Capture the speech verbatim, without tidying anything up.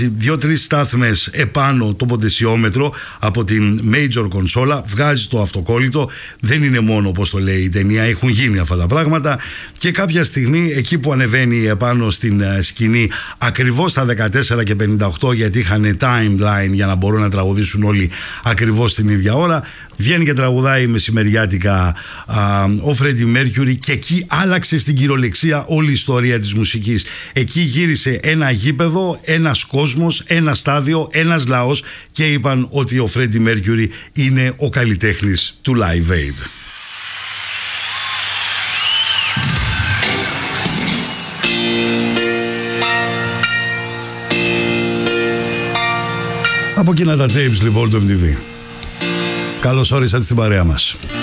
Δύο-τρεις στάθμες επάνω το ποντεσιόμετρο από την Major κονσόλα, βγάζει το αυτοκόλλητο. Δεν είναι μόνο όπως το λέει η ταινία, έχουν γίνει αυτά τα πράγματα. Και κάποια στιγμή εκεί που ανεβαίνει επάνω στην σκηνή, ακριβώς στα δεκατέσσερα και πενήντα οκτώ, γιατί είχαν timeline για να μπορούν να τραγουδήσουν όλοι ακριβώς την ίδια ώρα, βγαίνει και τραγουδάει μεσημεριάτικα α, ο Φρέντι Μέρκιουρι, και εκεί άλλαξε στην κυριολεξία όλη η ιστορία της μουσικής. Εκεί γύρισε ένα γήπεδο, ένας κόσμος, ένα στάδιο, ένας λαός, και είπαν ότι ο Φρέντι Μέρκιουρι είναι ο καλλιτέχνης του Live Aid. Από εκείνα τα tapes λοιπόν του εμ τι βι. Καλώς όρισατε στην παρέα μας.